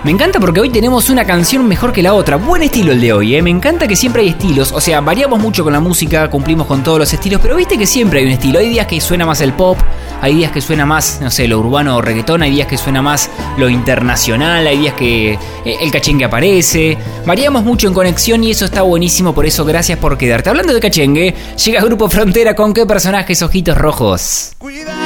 Me encanta porque hoy tenemos una canción mejor que la otra. Buen estilo el de hoy, ¿eh? Me encanta que siempre hay estilos. O sea, variamos mucho con la música, cumplimos con todos los estilos, pero viste que siempre hay un estilo. Hay días que suena más el pop, hay días que suena más, no sé, lo urbano o reggaetón, hay días que suena más lo internacional, hay días que el cachengue aparece. Variamos mucho en conexión y eso está buenísimo, por eso gracias por quedarte. Hablando de cachengue, llega Grupo Frontera con ¿qué personajes? Ojitos Rojos. Cuidado.